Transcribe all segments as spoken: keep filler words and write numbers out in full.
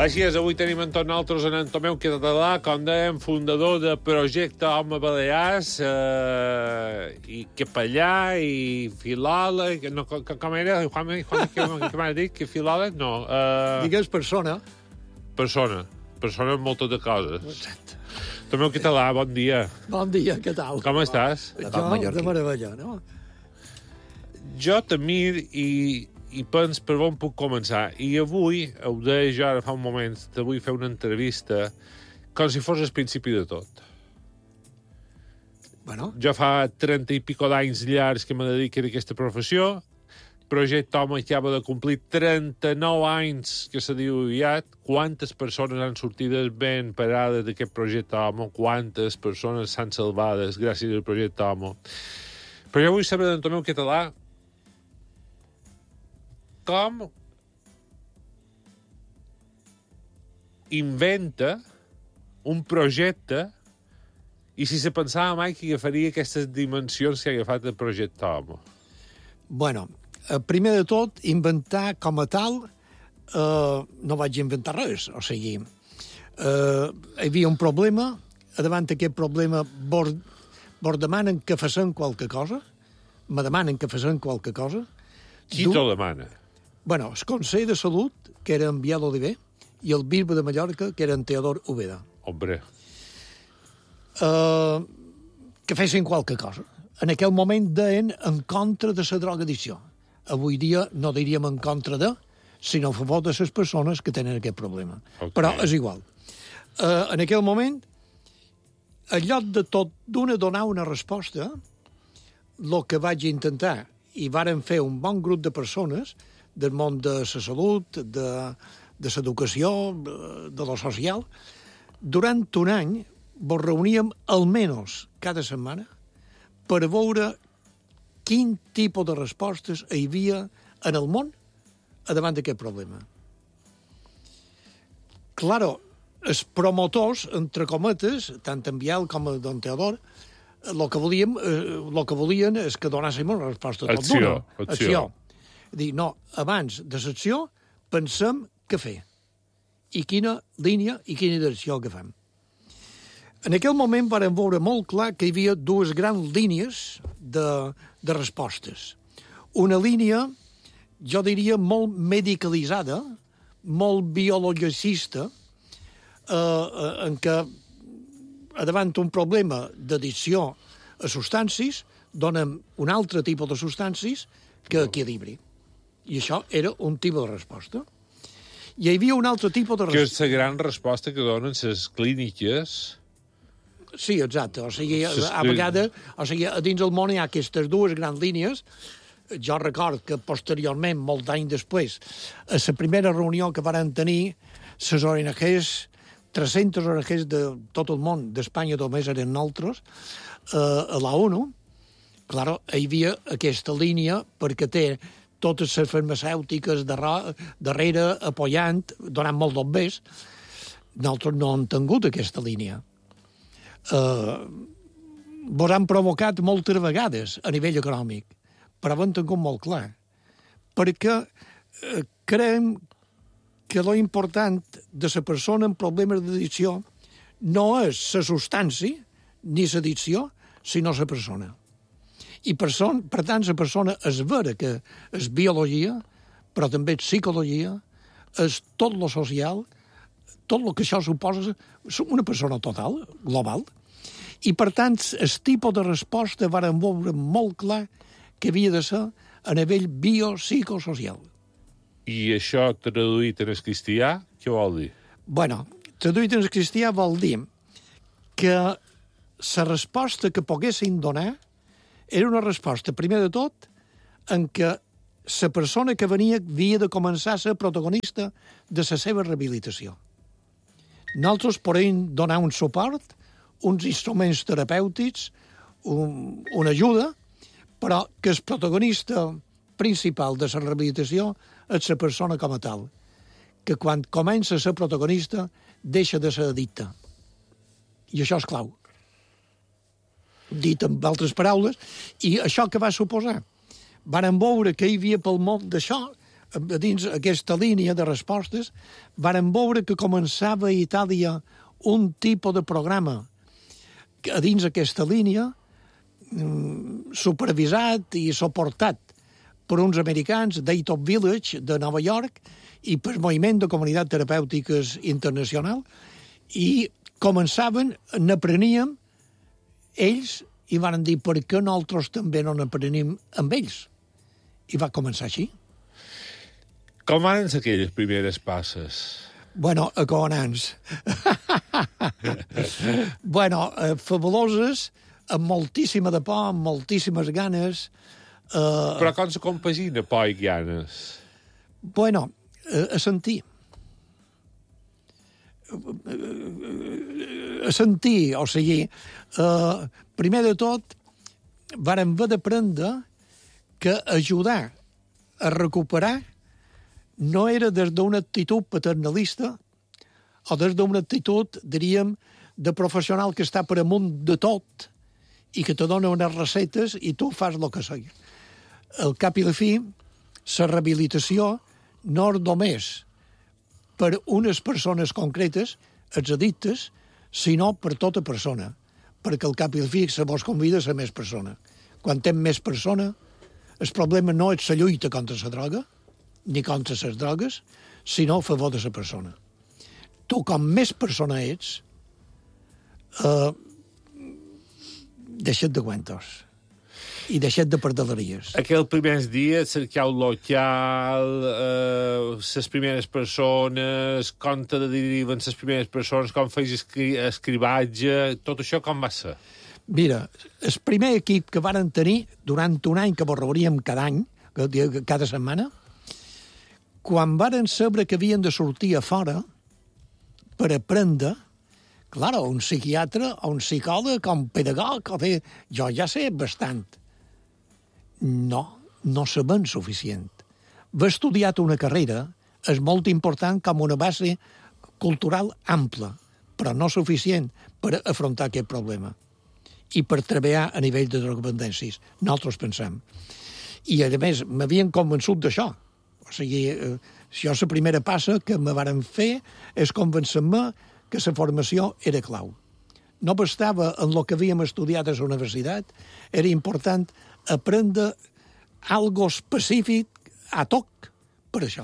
Així és, avui tenim amb tots nosaltres en Tomeu Català, com dèiem, fundador de Projecte Home Balears, eh, i capellà, i filòleg... No, com, com era? Juan, Juan, què m'ha dit? Que filòleg? No. Eh, Digues persona. Persona. Persona amb moltes de coses. Exacte. Tomeu Català, bon dia. Bon dia, què tal? Com estàs? Jo, de meravella, no? Jo t'admir i... i pens per on puc començar. I avui, ho deia jo ara fa un moment, te vull fer una entrevista com si fos el principi de tot. Bueno. Jo fa trenta i pico d'anys llargs que me dedico a aquesta professió. Projecte Home acaba de complir trenta-nou anys que se diu aviat. Quantes persones han sortit ben parades d'aquest Projecte Home? Quantes persones s'han salvades gràcies al Projecte Home? Però jo vull saber d'en Tomeu Català com inventa un projecte i si se pensava mai que agafaria aquestes dimensions que ha agafat el Projecte Home. Bueno, primer de tot, inventar com a tal, eh, no vaig inventar res. O sigui, eh, hi havia un problema, davant d'aquest problema vos, vos demanen que facin qualque cosa, me demanen que facin qualque cosa. Qui t'ho demana? Bueno, el Consell de Salut, que era en Biel Oliver, i el Bisbe de Mallorca, que era en Teodor Ubeda. Hombre. Uh, que fessin qualque cosa. En aquell moment deien en contra de la drogadicció. Avui dia no diríem en contra de, sinó a favor de les persones que tenen aquest problema. Okay. Però és igual. Uh, en aquell moment, en lloc de tot d'una donar una resposta, el que vaig intentar, i varen fer un bon grup de persones del món de la salut, de, de l'educació, de lo social, durant un any ens reuníem almenys cada setmana per veure quin tipus de respostes hi havia en el món davant d'aquest problema. Claro, els promotors, entre cometes, tant en Biel com en Don Teodor, el que volíem, el que volien és que donàssim una resposta tot d'una. Acció, acció. Dir, no, abans de l'acció pensem què fer i quina línia i quina direcció que fem. En aquell moment vam veure molt clar que hi havia dues grans línies de, de respostes. Una línia, jo diria, molt medicalitzada, molt biologicista, eh, en què davant un problema d'addicció a substàncies, donem un altre tipus de substàncies que equilibri. I això era un tipus de resposta. I hi havia un altre tipus de resposta. Que és la gran resposta que donen les clíniques. Sí, exacte. O sigui, a, a vegades, o sigui, a dins del món hi ha aquestes dues grans línies. Jo record que posteriorment, molt d'anys després, a la primera reunió que varen tenir, les O N Gs, tres-centes O N Gs de tot el món, d'Espanya només eren nosaltres, eh, a la ONU, claro, hi havia aquesta línia perquè té totes les farmacèutiques darrere, apoyant, donant molt d'obbers. Nosaltres no hem tingut aquesta línia. Eh, vos han provocat moltes vegades a nivell econòmic, però ho hem tingut molt clar. Perquè eh, creiem que lo important de la persona amb problemes d'addicció no és la substància ni l'addicció, sinó la persona. I per, son, per tant, la persona és vera que és biologia, però també és psicologia, és tot lo social, tot el que això suposa una persona total, global, i per tant, el tipus de resposta varen veure molt clar que havia de ser a nivell biopsicosocial. I això, traduït en el cristià, què vol dir? Bueno, traduït en el cristià vol dir que la resposta que poguessin donar era una resposta, primer de tot, en què la persona que venia havia de començar a ser protagonista de la seva rehabilitació. Nosaltres podem donar un suport, uns instruments terapèutics, un, una ajuda, però que el protagonista principal de la rehabilitació és la persona com a tal, que quan comença a ser protagonista deixa de ser addicte. I això és clau. Dit amb altres paraules, i això que va suposar? Varen veure que hi havia pel món d'això dins aquesta línia de respostes, varen veure que començava a Itàlia un tipus de programa que a dins aquesta línia, supervisat i suportat per uns americans d'Aitop Village de Nova York i per Moviment de Comunitats Terapèutiques Internacional, i començaven, n'apreníem ells, i van dir, per què nosaltres també no n'aprenim amb ells? I va començar així. Com van ser aquelles primeres passes? Bueno, acogonants. bueno, eh, fabuloses, amb moltíssima de por, amb moltíssimes ganes. Eh... Però com se compagina por i ganes? Bueno, eh, a sentir. A sentir, o sigui, eh, primer de tot, vàrem haver d'aprendre que ajudar a recuperar no era des d'una actitud paternalista o des d'una actitud, diríem, de professional que està per amunt de tot i que te dona unes recetes i tu fas el que sigui. Al cap i la fi, la rehabilitació no és només per unes persones concretes, els addictes, sinó per tota persona, perquè al cap i la fi se vos convida a ser més persona. Quan tem més persona, el problema no és la lluita contra la droga, ni contra les drogues, sinó a favor de la persona. Tu, com més persona ets, eh, deixa't de cuentos i deixa't de perdeleries. Aquells primers dies, cercau local, eh, les primeres persones, com te deriven les primeres persones, com feis escri escrivatge, tot això com va ser? Mira, el primer equip que varen tenir durant un any, que vos reuríem cada any, cada setmana, quan varen saber que havien de sortir a fora per aprendre, clar, un psiquiatre, o un psicòleg, o un pedagog, o de... jo ja sé bastant. No, no sabem suficient. Haver estudiat una carrera és molt important com una base cultural ampla, però no suficient per afrontar aquest problema i per treballar a nivell de drogodependències. Nosaltres pensem. I, a més, m'havien convençut d'això. O sigui, eh, jo la primera passa que me varen fer és convencer-me que la formació era clau. No bastava en el que havíem estudiat a la universitat, era important aprendre algo específic a toc per això.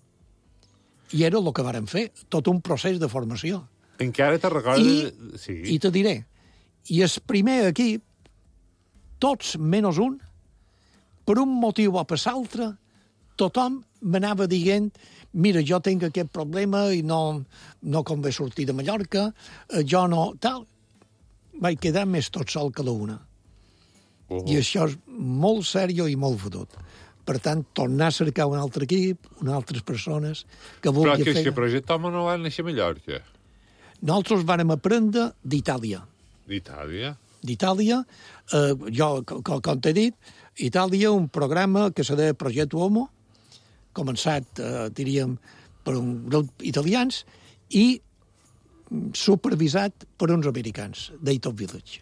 I era el que varen fer, tot un procés de formació. Encara te recordes... I, sí. I te diré, i el primer equip, tots menys un, per un motiu o per l'altre, tothom m'anava dient mira, jo tinc aquest problema i no, no convé sortir de Mallorca, jo no... tal. Vaig quedar més tot sol que la una. Uh -huh. I això és molt seriós i molt fotut. Per tant, tornar a cercar un altre equip, unes altres persones que vulgui fer... Però que aquest projecte home no va néixer a Mallorca. Nosaltres vàrem aprendre d'Itàlia. D'Itàlia? D'Itàlia. Eh, jo, com, com t'he dit, Itàlia, un programa que se deia Progetto Homo, començat, eh, diríem, per un grup italians i supervisat per uns americans, d'Aitop Village.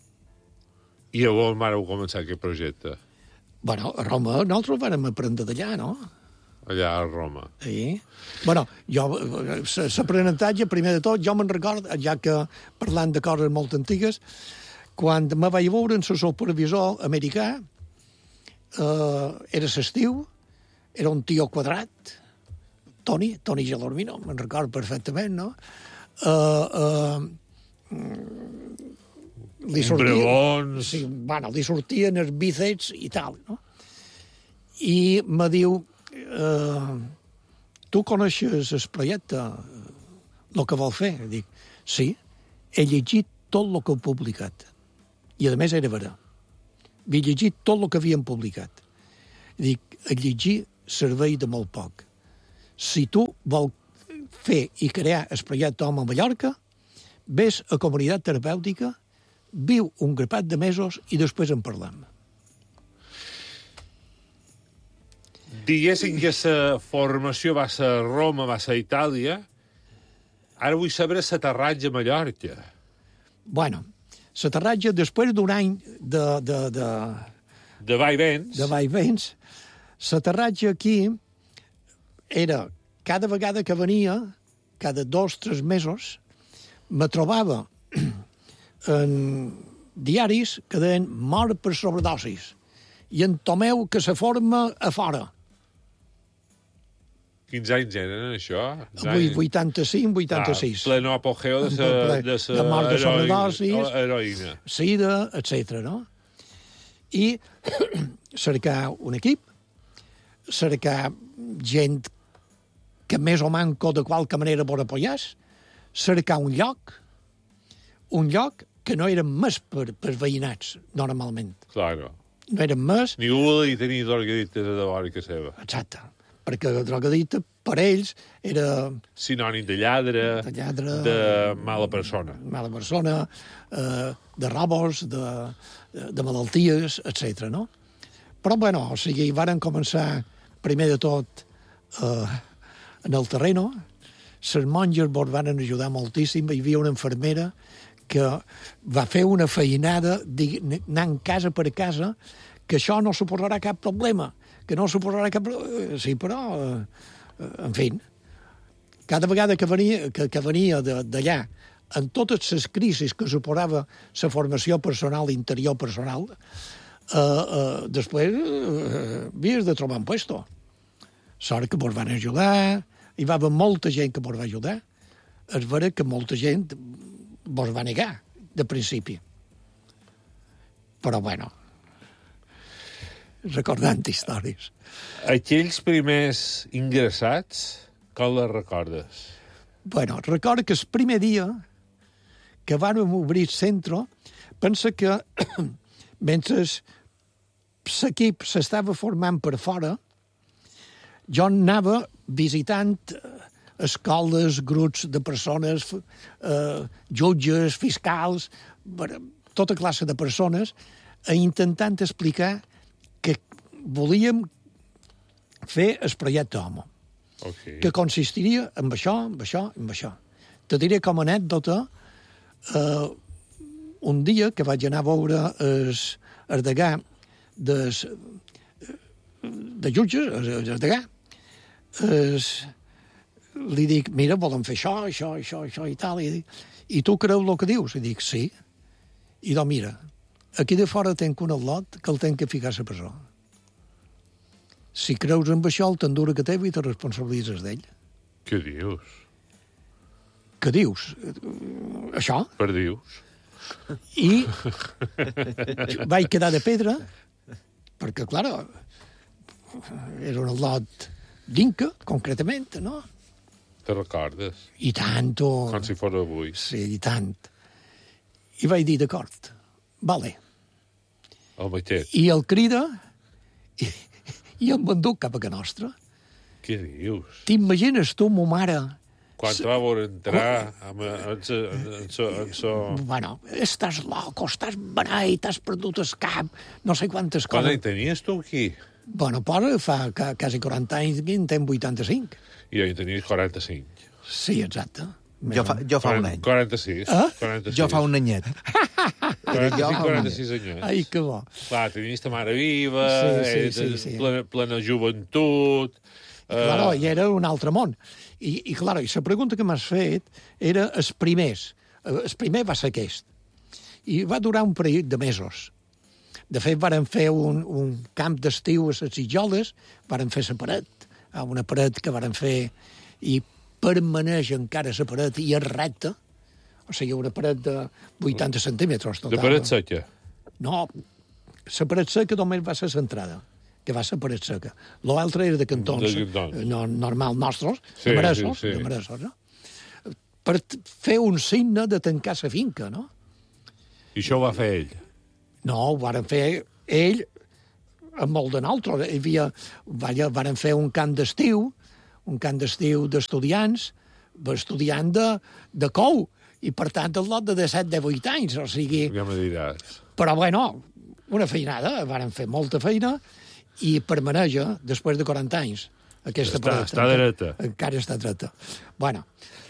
I a on vareu començar aquest projecte? Bueno, a Roma nosaltres vàrem aprendre d'allà, no? Allà a Roma. Sí. Bueno, jo, l'aprenentatge, primer de tot, jo me'n record, ja que parlant de coses molt antigues, quan me vaig veure en el supervisor americà, eh, era l'estiu, era un tio quadrat, Toni, Toni Gelormino, me'n record perfectament, no? Uh, uh, li sortia, Brebons... Sí, bueno, li sortien els bíceps i tal, no? I me diu, uh, tu coneixes el projecte, el que vol fer? Dic, sí, he llegit tot el que he publicat. I, a més, era vera. Havia llegit tot el que havien publicat. Dic, a llegir servei de molt poc. Si tu vols fer i crear el projecte Home a Mallorca, ves a comunitat terapèutica, viu un grapat de mesos i després en parlem. Diguéssim que la formació va ser a Roma, va ser a Itàlia. Ara vull saber l'aterratge a Mallorca. Bueno, l'aterratge, després d'un any de... De, de, de vaivens. De vaivens, l'aterratge aquí era, cada vegada que venia, cada dos, tres mesos, me trobava en diaris que deien mort per sobredosis i en Tomeu que se forma a fora. Quins anys eren, això? Avui, vuitanta-cinc, vuitanta-sis. Ah, pleno apogeo de sa, de sa de mort de sobredosis, heroïna. sida, etcètera, no? I cercar un equip, cercar gent que més o manco de qualque manera vos apoyàs, cercar un lloc, un lloc que no eren més per, per veïnats, normalment. Claro. No eren més... Ningú volia tenir drogadictes a de vora que seva. Exacte. Perquè el drogadicte, per ells, era... Sinònim de lladre, de, lladre, de mala persona. Mala persona, eh, de robos, de, de malalties, etcètera, no? Però, bueno, o sigui, varen començar, primer de tot, eh, en el terreno. Les monges vos van ajudar moltíssim. Hi havia una infermera que va fer una feinada anant casa per casa, que això no suposarà cap problema, que no suposarà cap... Sí, però, eh, en fi, cada vegada que venia, que, que venia d'allà, en totes les crisis que suposava la formació personal, interior personal, eh, eh, després eh, havies de trobar un puesto. Sort que vos van ajudar, hi va haver molta gent que vos va ajudar. És vera que molta gent vos va negar, de principi. Però, bueno, recordant històries. Aquells primers ingressats, com les recordes? Bueno, recordo que el primer dia que van obrir el centre, pensa que mentre l'equip s'estava formant per fora, jo anava visitant escoles, grups de persones, eh, jutges, fiscals, tota classe de persones, intentant explicar que volíem fer el projecte Homo, okay. que consistiria en això, en això, en això. Te diré com a anècdota, eh, un dia que vaig anar a veure el, el degà des, de jutges, el, el degà, es, li dic, mira, volen fer això, això, això, això i tal, i, dic, i tu creus el que dius? I dic, sí. I doncs, mira, aquí de fora tenc un al·lot que el tenc que ficar a la presó. Si creus en això, el t'endura que teva i te responsabilitzes d'ell. Què dius? Què dius? Això? Per dius. I vaig quedar de pedra, perquè, clar, era un al·lot d'Inca, concretament, no? Te recordes? I tant. O... Com si fos avui. Sí, i tant. I vaig dir, d'acord, vale. El mateix. I el crida i, i el m'enduc cap a que nostra. Què dius? T'imagines tu, mo mare... Quan te va veure entrar amb, en, so, en, so, en so... Bueno, estàs loco, estàs beneit, t'has perdut el cap, no sé quantes Quan coses. hi tenies tu aquí? Bueno, posa, fa ca, quasi quaranta anys que en tenc vuitanta-cinc. I jo hi tenies quaranta-cinc. Sí, exacte. Jo fa, jo fa un any. quaranta-sis. Eh? quaranta-sis. Jo fa un anyet. quaranta-cinc, quaranta-sis anyets. Ai, que bo. Clar, tenies ta mare viva, Sí, sí, eh, sí, sí. Plena, plena joventut... Claro, i era un altre món. I, i claro, i la pregunta que m'has fet era els primers. El primer va ser aquest. I va durar un període de mesos. De fet, varen fer un, un camp d'estiu a les Sitjoles, varen fer la paret, una paret que varen fer i permaneix encara la paret i és recta, o sigui, una paret de vuitanta centímetres total. De paret seca? No, la paret seca només va ser l'entrada, que va ser paret seca. L'altre era de cantons, de cantons. No, normal nostres, sí, de maressos, sí, sí. de maressos, no? Per fer un signe de tancar la finca, no? I això ho va fer ell? No, ho varen fer ell amb molt de nosaltres. Hi havia, vaja, varen fer un camp d'estiu, un camp d'estiu d'estudiants, estudiant de, de cou, i per tant el lot de disset de vuit anys, o sigui... Ja me diràs. Però, bueno, una feinada, varen fer molta feina, i permaneja, després de quaranta anys, aquesta Està, pareta. està dreta. Encara està dreta. Bueno,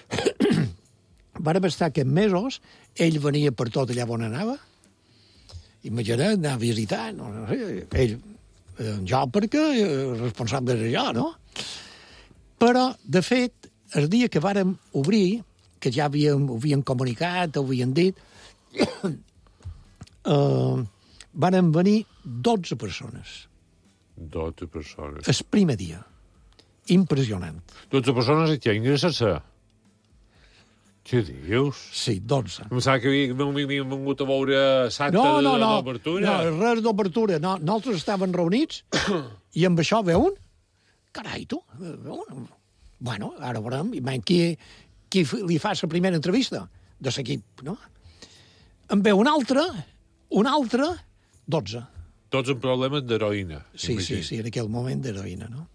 vàrem estar aquests mesos, ell venia per tot allà on anava, imagina't anar a visitar, no, no sé, ell, eh, jo perquè eh, responsable de jo, no? Però, de fet, el dia que vàrem obrir, que ja havíem, ho havien comunicat, ho havien dit, eh, varen venir dotze persones. dotze persones. El primer dia. Impressionant. dotze persones i què ingressar-se? Què dius? Sí, dotze. Em sembla que havia- m'havien vingut a veure l'acte No, de no, no. l'obertura. No, res d'obertura. No, nosaltres estàvem reunits i amb això veuen? Carai, tu. Veuen? Bueno, ara veurem. I man, qui, qui f- li fa la primera entrevista de l'equip, no? En ve un altre, un altre, dotze. Tots amb problemes d'heroïna. Sí, imagino. sí, sí, en aquell moment d'heroïna, no?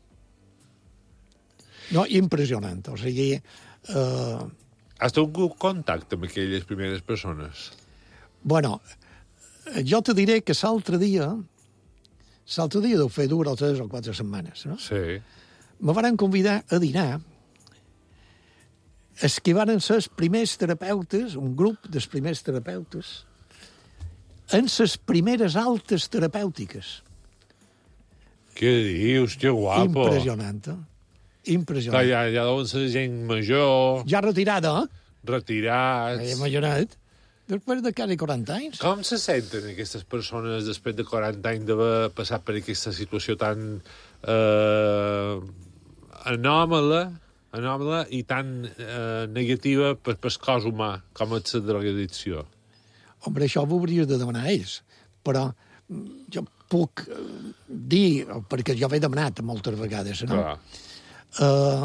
No, impressionant. O sigui, eh, Has tingut contacte amb aquelles primeres persones? bueno, jo te diré que l'altre dia, l'altre dia deu fer dues o tres o quatre setmanes, no? Sí. Me van convidar a dinar els que van ser els primers terapeutes, un grup dels primers terapeutes, en les primeres altes terapèutiques. Què dius? Que guapo. Impressionant, eh? Clar, Impressionant. ja, ja deuen ser gent major, Ja retirada, eh? retirats... Imagina't. Després de quasi quaranta anys. Com se senten aquestes persones després de quaranta anys d'haver passat per aquesta situació tan eh, anòmala, anòmala i tan eh, negativa per pel cos humà com és la drogadicció? Hombre, això ho hauries de demanar a ells. Però mm, jo puc eh, dir, perquè jo he demanat moltes vegades, no? Clar. Uh,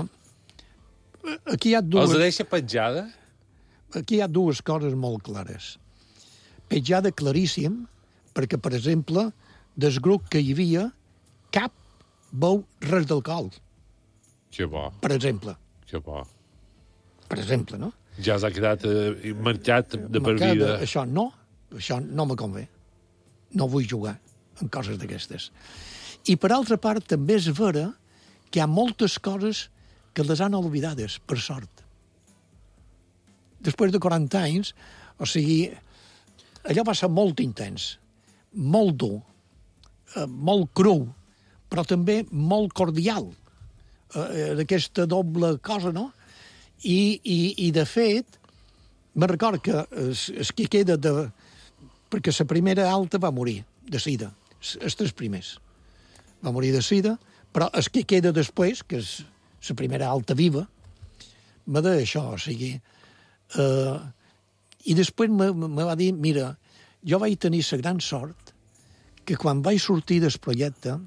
aquí hi ha Els dues... deixa petjada? Aquí hi ha dues coses molt clares. Petjada claríssim, perquè, per exemple, del grup que hi havia, cap beu res d'alcohol, Que bo, per exemple. que bo. Per exemple, no? Ja s'ha quedat eh, marcat de per Marcat, vida. Això no, això no me convé. No vull jugar en coses d'aquestes. I, per altra part, també és vera que hi ha moltes coses que les han oblidades, per sort. Després de quaranta anys, o sigui, allò va ser molt intens, molt dur, eh, molt cru, però també molt cordial, eh, d'aquesta doble cosa, no? I, i, i de fet, me record que es, es que queda de... Perquè la primera alta va morir de sida, els tres primers. Va morir de sida, però el que queda després, que és la primera alta viva, me deia això, o sigui... Uh, I després me, me va dir, mira, jo vaig tenir la gran sort que quan vaig sortir del projecte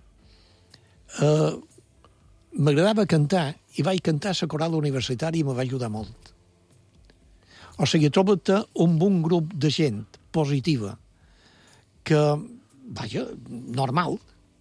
uh, m'agradava cantar i vaig cantar a la coral universitària i me va ajudar molt. O sigui, troba't un bon grup de gent positiva que, vaja, normal,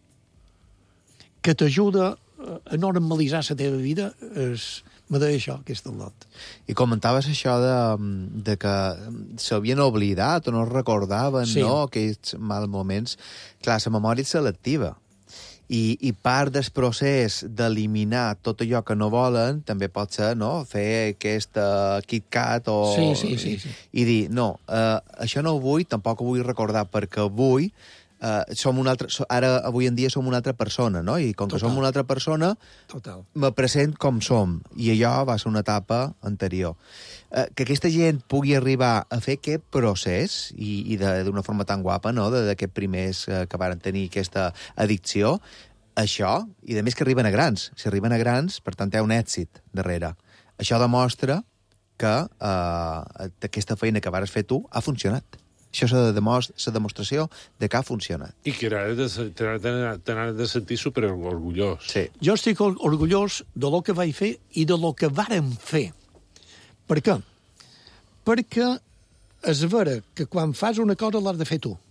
que t'ajuda a normalitzar la teva vida, és, me deia això, aquest lot. I comentaves això de, de que s'havien oblidat o no recordaven, Sí. no?, aquests mals moments. Clar, la memòria és selectiva. I, i part del procés d'eliminar tot allò que no volen també pot ser, no?, fer aquest uh, KitKat o... Sí, sí, sí, sí. I, i dir, no, uh, això no ho vull, tampoc ho vull recordar perquè avui uh, som una altra, so, ara, avui en dia som una altra persona, no? I com que Total. som una altra persona, Total. me present com som, i allò va ser una etapa anterior. Eh, que aquesta gent pugui arribar a fer aquest procés, i, i de- d'una forma tan guapa, no?, de- d'aquests primers eh, que varen tenir aquesta addicció, això, i de més que arriben a grans. Si arriben a grans, per tant, hi ha un èxit darrere. Això demostra que eh, aquesta feina que vares fer tu ha funcionat. Això és la demos- la demostració de que ha funcionat. I que n'has de, se- te n'has de, te n'has de sentir superorgullós. Sí. Jo estic or- orgullós de lo que vaig fer i de lo que vàrem fer. Per què? Perquè és vera que quan fas una cosa l'has de fer tu.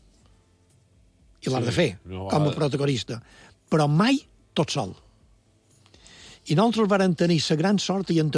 I l'has Sí, de fer, no com a ha- protagonista. Però mai tot sol. I nosaltres vàrem tenir la gran sort i en